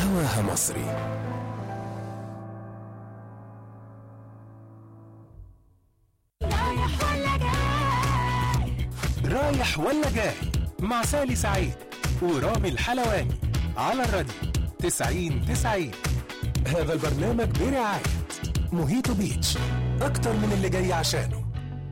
هواها مصري. رايح ولا جاي مع سالي سعيد ورامي الحلواني على الراديو 90-90. هذا البرنامج برعاية موهيتو بيتش، أكتر من اللي جاي عشانه.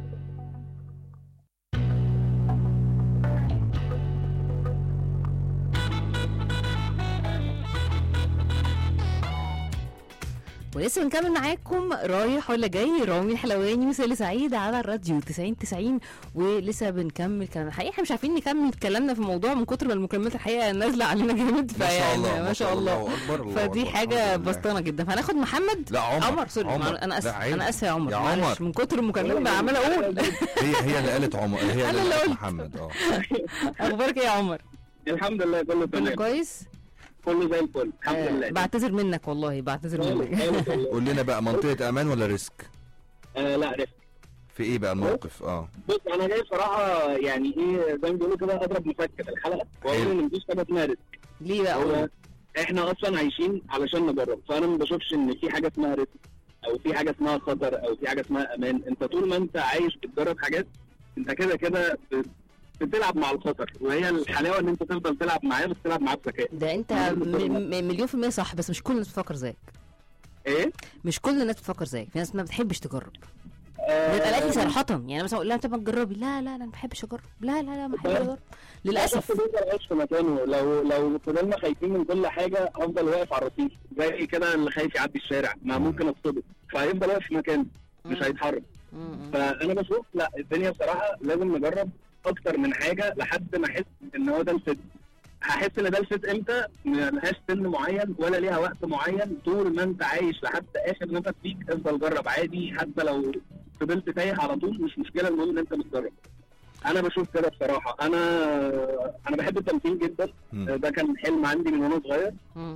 ولسه بنكمل معاكم رايح ولا جاي، رامي الحلواني وسالي سعيد على الراديو 90-90. ولسه بنكمل كلام. الحقيقه احنا مش عارفين نكمل كلامنا في الموضوع من كتر ما المكالمات الحقيقه نازله علينا جامد، فيعني ما شاء الله فدي حاجه بسطانه جدا. فهناخد محمد. لا عمر سوري، انا اسف يا عمر، معلش من كتر المكالمات بقى عماله اقول هي اللي قالت عمر، هي اللي قالت محمد. اخبارك ايه يا عمر؟ الحمد لله كله تمام. كله كويس، كله زي الفل الحمد لله. بعتذر منك والله، بعتذر منك. قول لنا بقى، منطقة امان ولا ريسك؟ لا ريسك. في ايه بقى الموقف؟ بص انا جاي بصراحه يعني ايه زي ما بيقولوا كده اضرب مفك في الحلقه واقول ان مفيش حاجه اسمها ريسك. ليه بقى؟ احنا اصلا عايشين علشان نجرب، فانا ما بشوفش ان في حاجه اسمها ريسك او في حاجه اسمها خطر او في حاجه اسمها امان. انت طول ما انت عايش بتجرب حاجات انت كده كده بتلعب مع الخطر، وهي الحلاوه ان انت تفضل تلعب معاه، بس تلعب معاه بذكاء. ده انت مليون في المية صح، بس مش كل الناس بتفكر زيك. ايه؟ مش كل الناس بتفكر زيك، في ناس ما بتحبش تجرب. قالت لي صراحه، يعني مثلا اقول لها انت ما تجربي، لا لا لا ما بحبش اجرب، لا لا لا ما بحبش اجرب للاسف. بيفضل عايش في مكانه. لو فضلنا خايفين من كل حاجه هفضل واقف على الرصيف زي كده اللي خايف يعدي الشارع، ما ممكن اتصدم، فهيفضل واقف في مكانه مش هيتحرك. فانا بشوف لا، الدنيا بصراحه لازم نجرب اكتر من حاجه لحد ما احس ان هو ده الفت. هحس ان ده الفت امتى؟ ملهاش سن معين ولا ليها وقت معين. طول ما انت عايش لحد اخر نفس فيك افضل جرب عادي، حتى لو فضلت تايه على طول مش مشكله، المهم ان انت بتجرب. انا بشوف كده بصراحه. انا بحب التمثيل جدا. ده كان حلم عندي من وانا صغير.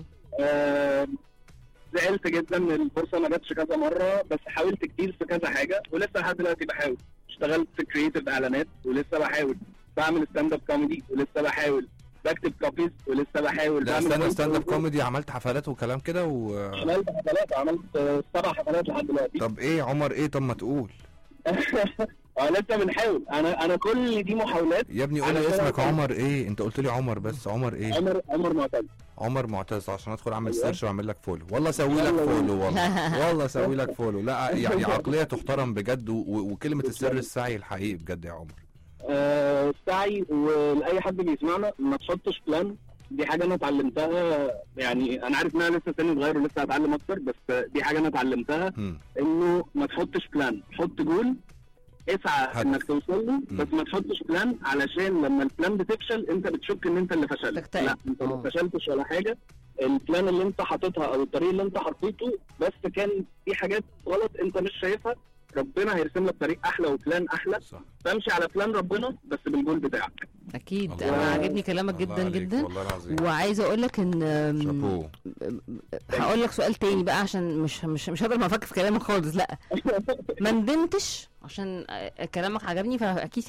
زعلت جدا ان الفرصه ما جاتش كذا مره، بس حاولت كتير في كذا حاجه ولسه لحد دلوقتي بحاول. اشتغلت في كرييتيف اعلانات ولسه بحاول، بعمل ستاند اب كوميدي ولسه بحاول، بكتب كوبيز ولسه بحاول. لا استنى، ستاند اب كوميدي عملت حفلات وكلام كده عملت حفلات، عملت 7 حفلات لحد دلوقتي. طب ايه عمر ايه؟ طب ما تقول. لسه بنحاول. انا كل دي محاولات يا ابني. قول لي اسمك عمر ايه؟ انت قلت لي عمر، بس عمر ايه؟ عمر معتز. عمر معتز، عشان ادخل اعمل سيرش واعمل لك فولو. والله اسوي لك فولو، والله اسوي لك فولو. لا يعني عقليه تحترم بجد، وكلمه السر السعي الحقيقي بجد يا عمر. السعي. ولاي حد بيسمعنا ما تحطش بلان. دي حاجه انا اتعلمتها، يعني انا عارف ان انا لسه سني صغير ولسه هتعلم اكتر، بس دي حاجه انا اتعلمتها. انه ما تحطش بلان، حط جول اسعى انك توصل له، بس ما تحطش بلان علشان لما البلان بتفشل انت بتشك ان انت اللي فشلت. لا انت ما فشلتش ولا حاجه. البلان اللي انت حاططها او الطريق اللي انت حطيته بس كان في حاجات غلط انت مش شايفها، ربنا هيرسم لك طريق احلى وبلان احلى. فامشي على بلان ربنا بس بالجول بتاعك. اكيد. انا عاجبني كلامك جدا جدا، وعايزه اقول لك ان هقول لك سؤال تاني بقى عشان مش هقدر ما افكر في كلامك خالص. لا ما ندمتش عشان كلامك عجبني، فاكيد